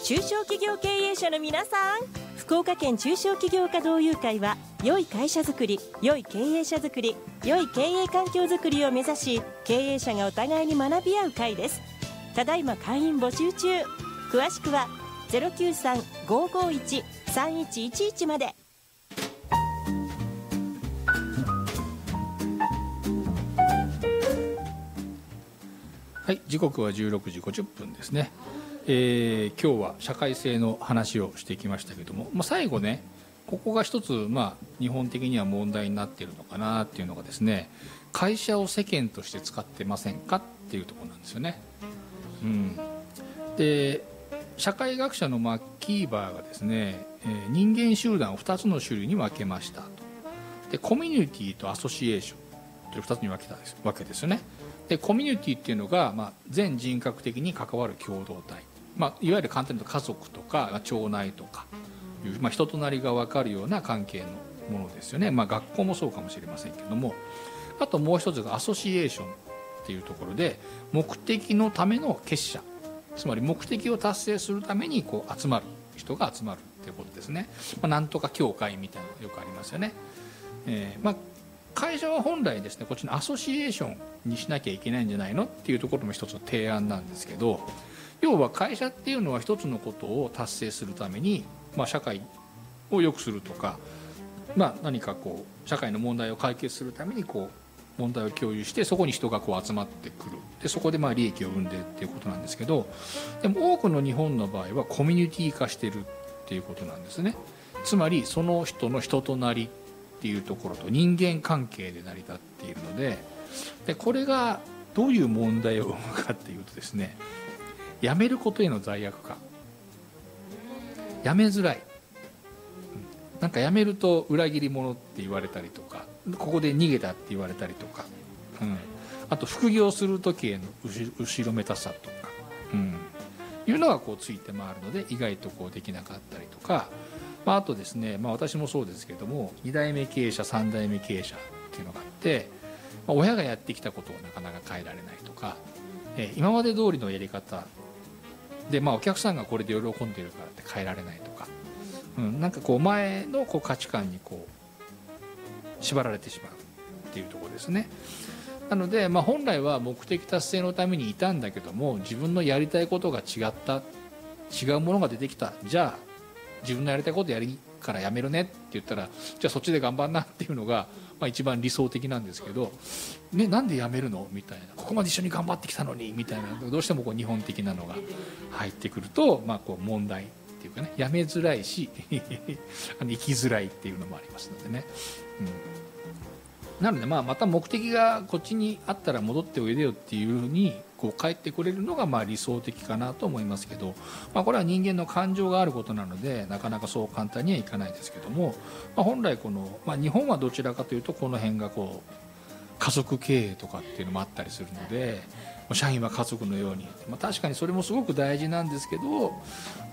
中小企業経営者の皆さん、福岡県中小企業家同友会は良い会社づくり、良い経営者づくり、良い経営環境づくりを目指し、経営者がお互いに学び合う会です。ただいま会員募集中。詳しくは 093-551-3111 まで。 はい、時刻は16時50分ですね。今日は社会性の話をしてきましたけども、最後ね、ここが一つ、日本的には問題になっているのかなっていうのがですね、会社を世間として使ってませんかっていうところなんですよね。で、社会学者のマッキーバーがですね、人間集団を2つの種類に分けましたと。で、コミュニティとアソシエーションという2つに分けたわけですよね。で、コミュニティっていうのが、全人格的に関わる共同体、いわゆる簡単に言うと家族とか町内とかいう、人となりが分かるような関係のものですよね。学校もそうかもしれませんけども、あともう一つがアソシエーションっていうところで、目的のための結社、つまり目的を達成するために集まる人が集まるっていうことですね。なんとか協会みたいなのがよくありますよね。会社は本来ですね、こっちのアソシエーションにしなきゃいけないんじゃないのっていうところも一つの提案なんですけど、要は会社っていうのは一つのことを達成するために、社会を良くするとか、何か社会の問題を解決するために問題を共有して、そこに人が集まってくる。で、そこで利益を生んでっていうことなんですけど、でも多くの日本の場合はコミュニティ化してるっていうことなんですね。つまりその人の人となりっていうところと人間関係で成り立っているので、これがどういう問題を生むかっていうとですね、辞めることへの罪悪感、辞めづらい、なんか辞めると裏切り者って言われたりとか、ここで逃げたって言われたりとか、あと副業する時への後ろめたさとか、いうのがついて回るので、意外とできなかったりとか、あとですね、私もそうですけども、2代目経営者3代目経営者っていうのがあって、親がやってきたことをなかなか変えられないとか、今まで通りのやり方で、お客さんがこれで喜んでいるからって変えられないとか、なんか前の価値観に縛られてしまうっていうところですね。なので、本来は目的達成のためにいたんだけども、自分のやりたいことが違った、違うものが出てきた、じゃあ自分のやりたいことやるからやめるねって言ったら、じゃあそっちで頑張んなっていうのが、一番理想的なんですけど、なんでやめるのみたいな、ここまで一緒に頑張ってきたのにみたいな、どうしても日本的なのが入ってくると、問題っていうかね、やめづらいし生きづらいっていうのもありますのでね。なので、また目的がこっちにあったら戻っておいでよっていうふうに帰ってこれるのが理想的かなと思いますけど、これは人間の感情があることなので、なかなかそう簡単にはいかないですけども、本来日本はどちらかというとこの辺が家族経営とかっていうのもあったりするので、社員は家族のように、確かにそれもすごく大事なんですけど、